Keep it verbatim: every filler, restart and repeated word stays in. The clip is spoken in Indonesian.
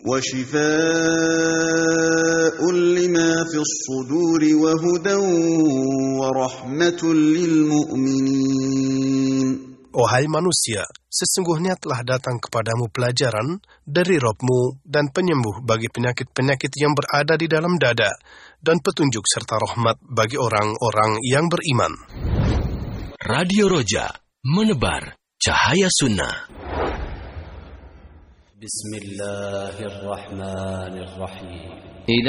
وشفاء لما في الصدور وهدى ورحمة للمؤمنين. Wahai manusia, sesungguhnya telah datang kepadamu pelajaran dari Rabb-Mu dan penyembuh bagi penyakit-penyakit yang berada di dalam dada, dan petunjuk serta rahmat bagi orang-orang yang beriman. Radio Roja, menebar cahaya sunnah. Bismillahirrahmanirrahim.